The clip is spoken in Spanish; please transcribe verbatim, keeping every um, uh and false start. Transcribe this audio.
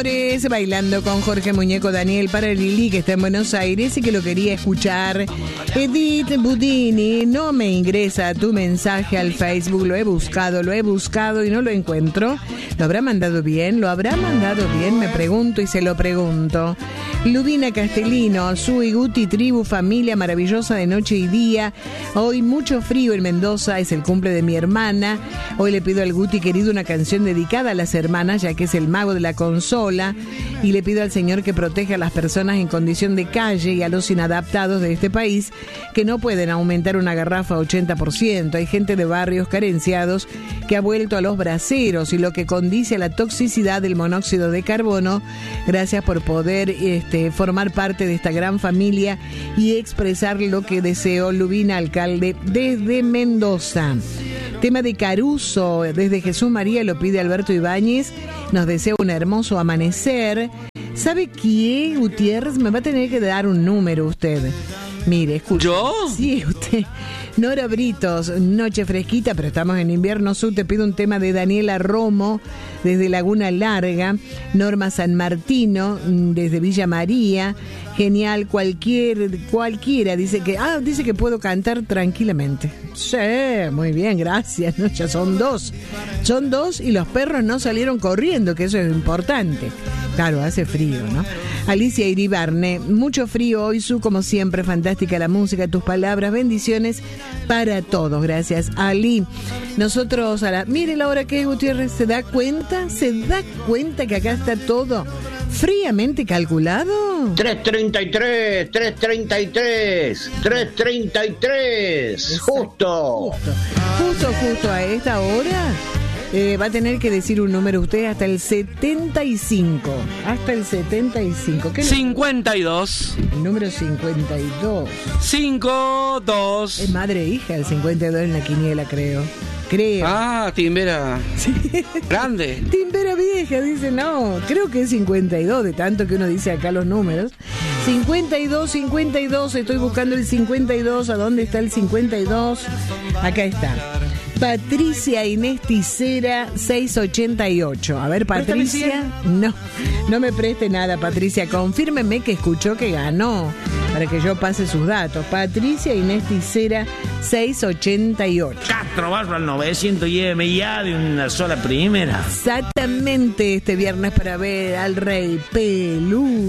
Bailando con Jorge Muñeco Daniel para Lili, que está en Buenos Aires y que lo quería escuchar. Edith Budini no me ingresa tu mensaje al Facebook. Lo he buscado, lo he buscado y no lo encuentro. ¿Lo habrá mandado bien? ¿Lo habrá mandado bien? Me pregunto y se lo pregunto. Lubina Castellino, Sui, Guti, tribu, familia maravillosa de noche y día. Hoy mucho frío en Mendoza, es el cumple de mi hermana. Hoy le pido al Guti querido una canción dedicada a las hermanas, ya que es el mago de la consola. Y le pido al Señor que proteja a las personas en condición de calle y a los inadaptados de este país que no pueden aumentar una garrafa ochenta por ciento. Hay gente de barrios carenciados que ha vuelto a los braseros y lo que condice a la toxicidad del monóxido de carbono. Gracias por poder este, formar parte de esta gran familia y expresar lo que deseo. Lubina, alcalde desde Mendoza. Tema de Caruso, desde Jesús María, lo pide Alberto Ibáñez. Nos desea un hermoso amanecer. ¿Sabe qué, Gutiérrez? Me va a tener que dar un número usted. Mire, escucha. ¿Yo? Sí, usted. Nora Britos, noche fresquita, pero estamos en invierno sur. Te pido un tema de Daniela Romo, desde Laguna Larga. Norma San Martino, desde Villa María. Genial, cualquier, cualquiera. Dice que, ah, dice que puedo cantar tranquilamente. Sí, muy bien, gracias. No, ya son dos. Son dos y los perros no salieron corriendo, que eso es importante. Claro, hace frío, ¿no? Alicia Iribarne, mucho frío hoy, Su, como siempre, fantástica la música, tus palabras, bendiciones para todos. Gracias, Ali. Nosotros, a la, mire la hora que es, Gutiérrez, ¿se da cuenta? ¿Se da cuenta que acá está todo fríamente calculado? tres treinta y tres, tres treinta y tres, tres treinta y tres, justo. Justo, justo, justo a esta hora. Eh, va a tener que decir un número usted hasta el setenta y cinco. Hasta el setenta y cinco. ¿Qué cincuenta y dos. El número cincuenta y dos. cinco dos. Es madre e hija el cincuenta y dos en la quiniela, creo. Creo. Ah, timbera. Sí. Grande. Timbera vieja, dice, no. Creo que es cincuenta y dos, de tanto que uno dice acá los números. cincuenta y dos, cincuenta y dos. Estoy buscando el cincuenta y dos. ¿A dónde está el cincuenta y dos? Acá está. Patricia Inés Ticera, seiscientos ochenta y ocho. A ver, Patricia. No, no me preste nada, Patricia. Confírmeme que escuchó que ganó, para que yo pase sus datos. Patricia Inés Ticera, seiscientos ochenta y ocho. Castro Barro al novecientos y M ya de una sola primera. Exactamente, este viernes para ver al Rey Pelú.